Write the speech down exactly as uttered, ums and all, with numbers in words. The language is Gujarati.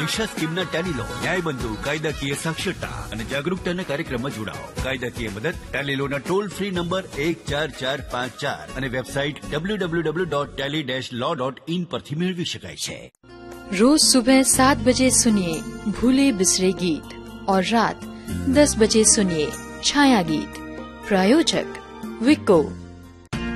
દિશા સ્કીમના ટેલી લો, ન્યાયબંધુ, કાયદાકીય સાક્ષરતા અને જાગરૂકતાના કાર્યક્રમમાં જોડાઓ. કાયદાકીય મદદ ટેલી લોના ટોલ ફ્રી નંબર એક ચાર ચાર પાંચ ચાર અને website W W W dot tele dash law dot in પરથી મેળવી શકાય છે. रोज सुबह सात बजे सुनिए भूले बिसरे गीत और रात दस बजे सुनिए छाया गीत. प्रायोजक विको.